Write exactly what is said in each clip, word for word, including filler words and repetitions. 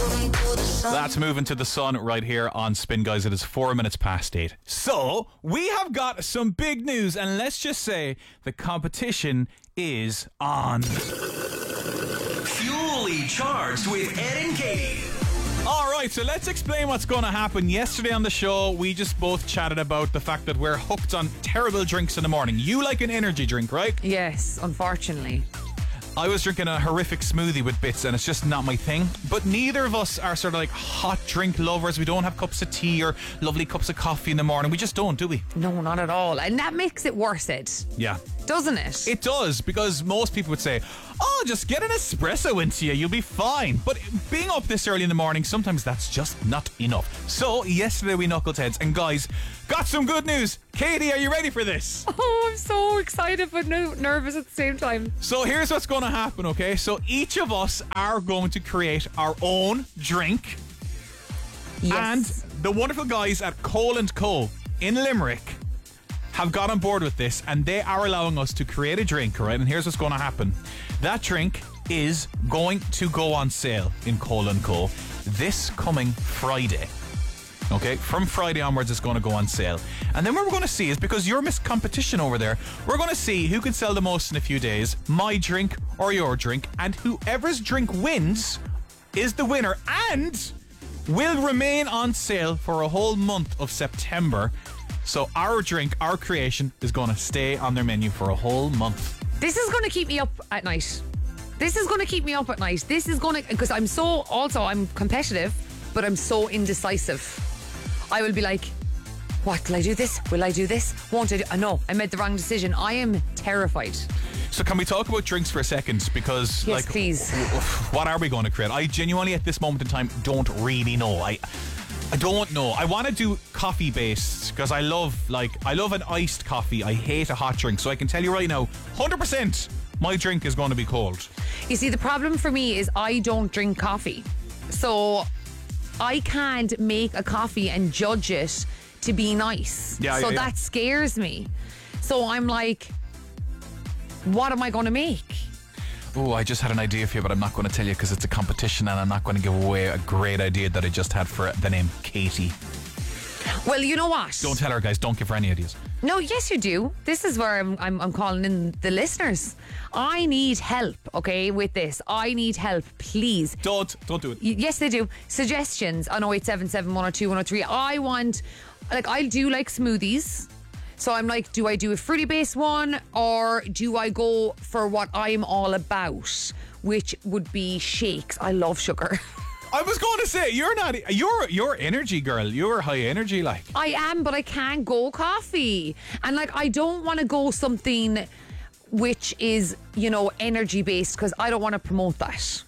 That's Moving to the Sun right here on Spin, guys. It is four minutes past eight. So, we have got some big news, and let's just say the competition is on. Fuely Charged with Ed and Katie. Alright, so let's explain what's going to happen. Yesterday on the show, we just both chatted about the fact that we're hooked on terrible drinks in the morning. You like an energy drink, right? Yes, unfortunately. I was drinking a horrific smoothie with bits, and it's just not my thing. But neither of us are sort of like hot drink lovers. We don't have cups of tea or lovely cups of coffee in the morning. We just don't, do we? No, not at all. And that makes it worse, Ed. Yeah. Doesn't it? It does, because most people would say, oh, just get an espresso into you, you'll be fine. But being up this early in the morning, sometimes that's just not enough. So, yesterday we knuckled heads, and guys, got some good news. Katie, are you ready for this? Oh, I'm so excited but no, nervous at the same time. So here's what's going to happen, okay? So each of us are going to create our own drink. Yes. And the wonderful guys at Cole and Co in Limerick have got on board with this, and they are allowing us to create a drink, right? And here's what's going to happen. That drink is going to go on sale in Cole and Co this coming Friday. Okay, from Friday onwards it's going to go on sale. And then what we're going to see is, because you're Miss Competition over there, we're going to see who can sell the most in a few days, my drink or your drink, and whoever's drink wins is the winner and will remain on sale for a whole month of September. So our drink, our creation, is going to stay on their menu for a whole month. This is going to keep me up at night. This is going to keep me up at night. This is going to, because I'm so, also I'm competitive, but I'm so indecisive. I will be like, what, will I do this? Will I do this? Won't I do? Uh, no, I made the wrong decision. I am terrified. So can we talk about drinks for a second? Because, yes, like, please. What are we going to create? I genuinely, at this moment in time, don't really know. I I don't know. I want to do coffee based, because I love, like, I love an iced coffee. I hate a hot drink. So I can tell you right now, one hundred percent my drink is going to be cold. You see, the problem for me is I don't drink coffee. So I can't make a coffee and judge it to be nice. Yeah, so yeah, yeah. that scares me. So I'm like, what am I going to make? Oh, I just had an idea for you, but I'm not going to tell you because it's a competition, and I'm not going to give away a great idea that I just had for the name Katie. Well, you know what? Don't tell her, guys. Don't give her any ideas. No, yes, you do. This is where I'm, I'm, I'm calling in the listeners. I need help, okay, with this. I need help, please. Don't. Don't do it. Y- yes, they do. Suggestions on oh eight seven seven, one oh two, one oh three. I want, like, I do like smoothies. So I'm like, do I do a fruity based one, or do I go for what I'm all about, which would be shakes? I love sugar. I was going to say, you're not, you're you're energy girl. You're high energy, like. I am, but I can't go coffee. And like, I don't want to go something which is, you know, energy based, because I don't want to promote that.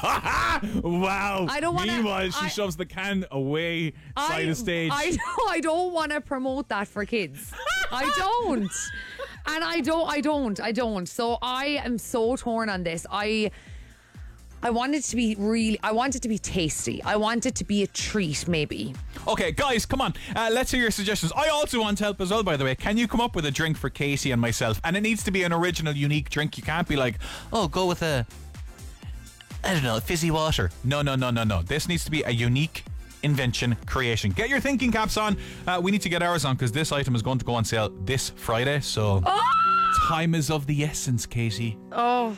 Wow. I don't wanna, Meanwhile, she I, shoves the can away I, side of stage. I, I don't want to promote that for kids. I don't. And I don't, I don't, I don't. So I am so torn on this. I... I want it to be really, I want it to be tasty. I want it to be a treat, maybe. Okay, guys, come on. Uh, let's hear your suggestions. I also want help as well, by the way. Can you come up with a drink for Casey and myself? And it needs to be an original, unique drink. You can't be like, oh, go with a, I don't know, fizzy water. No, no, no, no, no. This needs to be a unique invention, creation. Get your thinking caps on. Uh, we need to get ours on, because this item is going to go on sale this Friday. So, oh! time is of the essence, Katie. Oh,